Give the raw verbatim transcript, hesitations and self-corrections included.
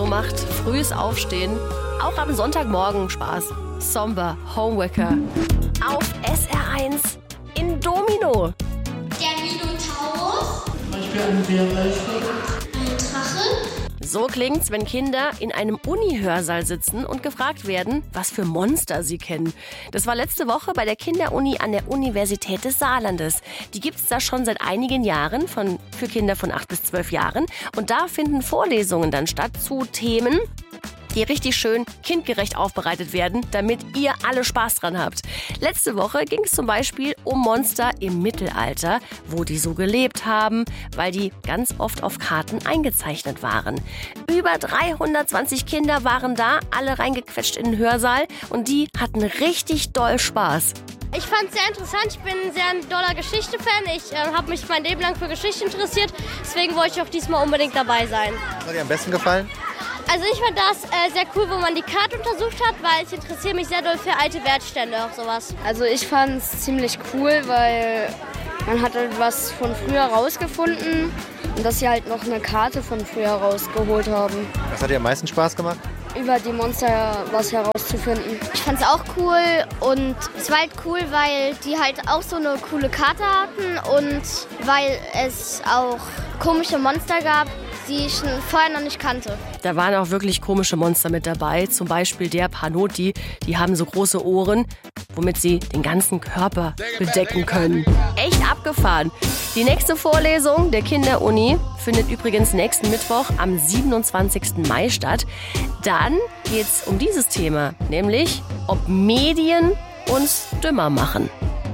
So macht frühes Aufstehen auch am Sonntagmorgen Spaß. Somber Homeworker. Auf S R eins in Domino. Der Minotaurus. Zum Beispiel ein Bärwölfchen. Ein Drache. So klingt's, wenn Kinder in einem Uni-Hörsaal sitzen und gefragt werden, was für Monster sie kennen. Das war letzte Woche bei der Kinderuni an der Universität des Saarlandes. Die gibt's da schon seit einigen Jahren von, für Kinder von acht bis zwölf Jahren. Und da finden Vorlesungen dann statt zu Themen, die richtig schön kindgerecht aufbereitet werden, damit ihr alle Spaß dran habt. Letzte Woche ging es zum Beispiel um Monster im Mittelalter, wo die so gelebt haben, weil die ganz oft auf Karten eingezeichnet waren. Über dreihundertzwanzig Kinder waren da, alle reingequetscht in den Hörsaal und die hatten richtig doll Spaß. Ich fand es sehr interessant. Ich bin ein sehr doller Geschichte-Fan. Ich äh, habe mich mein Leben lang für Geschichte interessiert. Deswegen wollte ich auch diesmal unbedingt dabei sein. Was hat dir am besten gefallen? Also ich fand das äh, sehr cool, wo man die Karte untersucht hat, weil ich interessiere mich sehr doll für alte Wertstände, auch sowas. Also ich fand es ziemlich cool, weil man hat halt was von früher rausgefunden und dass sie halt noch eine Karte von früher rausgeholt haben. Was hat dir am meisten Spaß gemacht? Über die Monster was herauszufinden. Ich fand es auch cool und es war halt cool, weil die halt auch so eine coole Karte hatten und weil es auch komische Monster gab, die ich vorher noch nicht kannte. Da waren auch wirklich komische Monster mit dabei, zum Beispiel der Panoti. Die haben so große Ohren, womit sie den ganzen Körper bedecken können. Echt abgefahren. Die nächste Vorlesung der Kinderuni findet übrigens nächsten Mittwoch am siebenundzwanzigsten Mai statt. Dann geht's um dieses Thema, nämlich ob Medien uns dümmer machen.